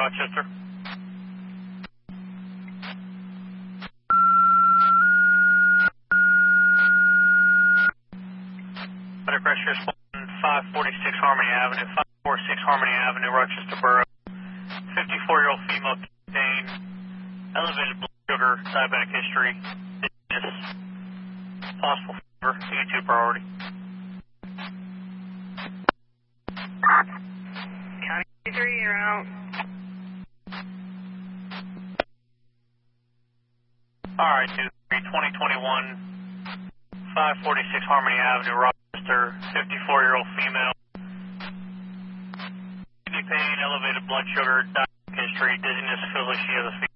Rochester. Better pressure is 546 Harmony Avenue, 546 Harmony Avenue, Rochester Borough. 54-year-old female contained elevated blood sugar, diabetic history, dizziness, possible fever, CU2 priority. County 3, you're out. Alright, 2021, 546 Harmony Avenue, Rochester, 54-year-old female. Kidney pain, elevated blood sugar, diabetic history, dizziness, feels like she has a fever.